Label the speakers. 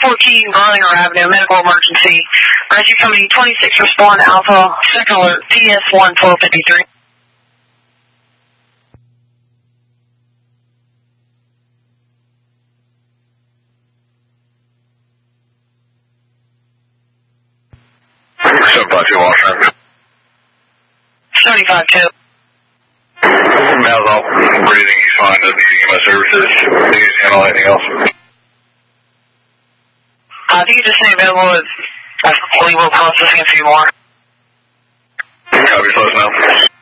Speaker 1: 14 Burlinger Avenue, medical emergency. Rescue Company 26, respond Alpha, second alert, TS1 1253.
Speaker 2: Washington.
Speaker 1: 75-2.
Speaker 2: Mal's off, breathing, he's fine, doesn't need EMS services. Do you handle anything else?
Speaker 1: I think you just stay available as we will processing a few more.
Speaker 2: Copy, let us know.